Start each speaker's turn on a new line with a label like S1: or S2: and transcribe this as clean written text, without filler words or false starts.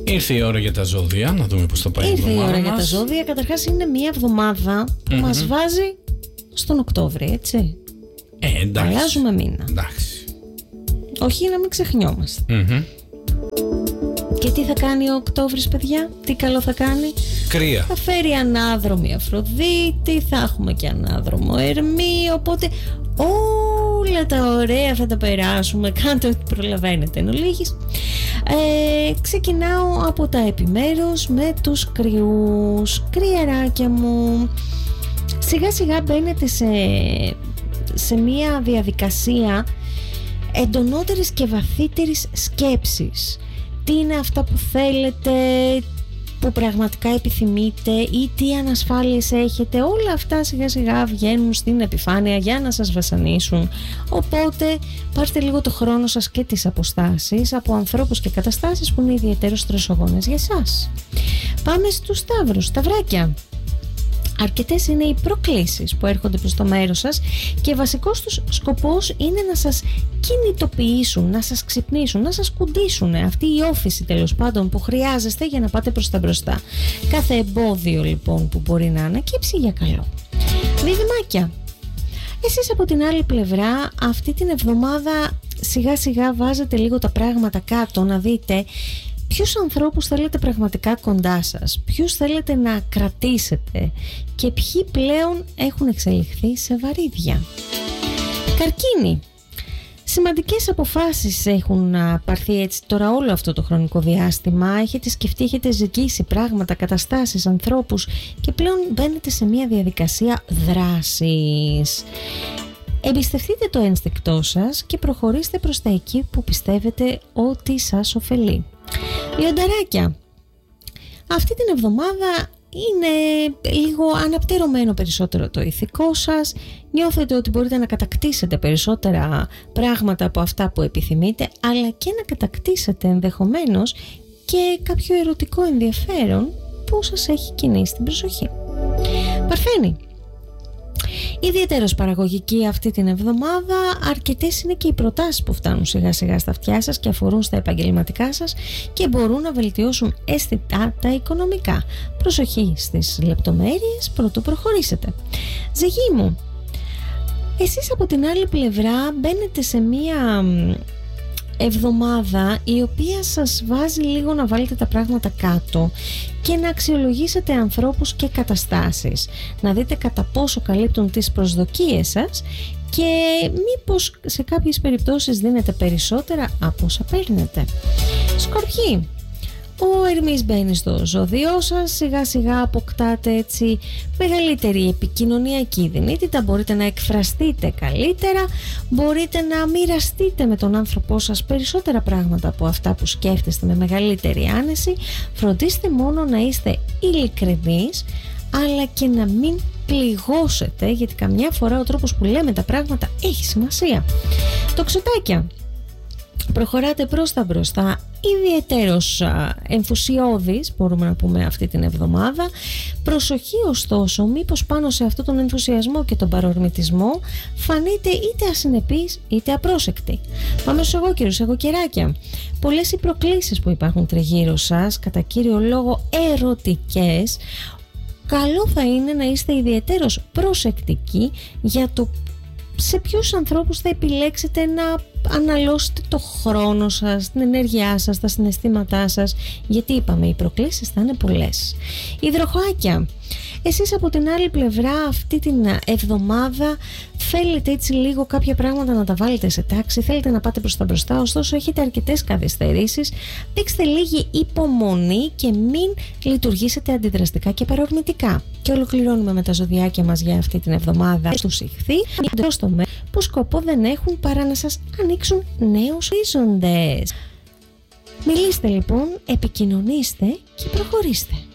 S1: Ήρθε η ώρα για τα ζώδια, να δούμε πώς θα πάει η εβδομάδα.
S2: Ήρθε η ώρα για τα ζώδια. Καταρχάς είναι μια εβδομάδα που μας βάζει στον Οκτώβρη, έτσι.
S1: Εντάξει.
S2: Αλλάζουμε μήνα.
S1: Εντάξει.
S2: Όχι να μην ξεχνιόμαστε. Και τι θα κάνει ο Οκτώβρης, παιδιά? Τι καλό θα κάνει?
S1: Κρύα.
S2: Θα φέρει ανάδρομη Αφροδίτη, θα έχουμε και ανάδρομο Ερμή. Οπότε όλα τα ωραία θα τα περάσουμε. Κάντε ό,τι προλαβαίνετε εν ολίγης. Ξεκινάω από τα επιμέρους με τους κρυούς. Κρυαράκια μου, σιγά σιγά μπαίνετε σε μια διαδικασία εντονότερης και βαθύτερης σκέψης. Τι είναι αυτά που θέλετε, που πραγματικά επιθυμείτε ή τι ανασφάλειες έχετε. Όλα αυτά σιγά σιγά βγαίνουν στην επιφάνεια για να σας βασανίσουν. Οπότε πάρτε λίγο το χρόνο σας και τις αποστάσεις από ανθρώπους και καταστάσεις που είναι ιδιαίτερως στρεσογόνες για εσάς. Πάμε στους Σταύρους, Σταυράκια. Αρκετές είναι οι προκλήσεις που έρχονται προς το μέρος σας και βασικός τους σκοπός είναι να σας κινητοποιήσουν, να σας ξυπνήσουν, να σας κουντήσουν. Αυτή η όφηση τέλος πάντων που χρειάζεστε για να πάτε προς τα μπροστά. Κάθε εμπόδιο λοιπόν που μπορεί να ανακύψει για καλό. Διδυμάκια. Εσείς από την άλλη πλευρά αυτή την εβδομάδα σιγά σιγά βάζετε λίγο τα πράγματα κάτω να δείτε ποιους ανθρώπους θέλετε πραγματικά κοντά σας, ποιους θέλετε να κρατήσετε και ποιοι πλέον έχουν εξελιχθεί σε βαρύδια. Καρκίνη. Σημαντικές αποφάσεις έχουν πάρθει έτσι τώρα όλο αυτό το χρονικό διάστημα. Έχετε σκεφτεί, έχετε ζυγίσει πράγματα, καταστάσεις, ανθρώπους και πλέον μπαίνετε σε μια διαδικασία δράσης. Εμπιστευτείτε το ένστικτό σας και προχωρήστε προς τα εκεί που πιστεύετε ότι σας ωφελεί. Λιονταράκια. Αυτή την εβδομάδα είναι λίγο αναπτυρωμένο περισσότερο το ηθικό σας. Νιώθετε ότι μπορείτε να κατακτήσετε περισσότερα πράγματα από αυτά που επιθυμείτε, αλλά και να κατακτήσετε ενδεχομένως και κάποιο ερωτικό ενδιαφέρον που σας έχει κινήσει την προσοχή. Παρθένη. Ιδιαίτερος παραγωγική αυτή την εβδομάδα. Αρκετές είναι και οι προτάσεις που φτάνουν σιγά σιγά στα αυτιά σας και αφορούν στα επαγγελματικά σας και μπορούν να βελτιώσουν αισθητά τα οικονομικά. Προσοχή στις λεπτομέρειες προτού προχωρήσετε. Ζυγή μου, εσείς από την άλλη πλευρά μπαίνετε σε μία εβδομάδα η οποία σας βάζει λίγο να βάλετε τα πράγματα κάτω και να αξιολογήσετε ανθρώπους και καταστάσεις, να δείτε κατά πόσο καλύπτουν τις προσδοκίες σας και μήπως σε κάποιες περιπτώσεις δίνετε περισσότερα από όσα παίρνετε. Σκορπιοί. Ο Ερμής μπαίνει στο ζώδιό σας, σιγά σιγά αποκτάτε έτσι μεγαλύτερη επικοινωνιακή δυνατότητα, μπορείτε να εκφραστείτε καλύτερα, μπορείτε να μοιραστείτε με τον άνθρωπό σας περισσότερα πράγματα από αυτά που σκέφτεστε με μεγαλύτερη άνεση. Φροντίστε μόνο να είστε ειλικρινείς, αλλά και να μην πληγώσετε, γιατί καμιά φορά ο τρόπος που λέμε τα πράγματα έχει σημασία. Τοξοτάκια. Προχωράτε προς τα μπροστά, ιδιαιτέρως ενθουσιώδης μπορούμε να πούμε αυτή την εβδομάδα. Προσοχή ωστόσο, μήπως πάνω σε αυτόν τον ενθουσιασμό και τον παρορμητισμό φανείτε είτε ασυνεπείς είτε απρόσεκτοι. Πάμε στους εγώκερους, εγωκεράκια. Πολλές οι προκλήσεις που υπάρχουν τριγύρω σας, κατά κύριο λόγο ερωτικές. Καλό θα είναι να είστε ιδιαιτέρως προσεκτικοί για το σε ποιους ανθρώπους θα επιλέξετε να αναλώσετε το χρόνο σας, την ενέργειά σας, τα συναισθήματά σας, γιατί είπαμε οι προκλήσεις θα είναι πολλές. Υδροχοάκια. Εσείς από την άλλη πλευρά αυτή την εβδομάδα θέλετε έτσι λίγο κάποια πράγματα να τα βάλετε σε τάξη, θέλετε να πάτε προς τα μπροστά, ωστόσο έχετε αρκετές καθυστερήσεις. Δείξτε λίγη υπομονή και μην λειτουργήσετε αντιδραστικά και παρορμητικά. Και ολοκληρώνουμε με τα ζωδιάκια μας για αυτή την εβδομάδα στους Ιχθύ, που σκοπό δεν έχουν παρά να σας ανοίξουν νέους ορίζοντες. Μιλήστε λοιπόν, επικοινωνήστε και προχωρήστε.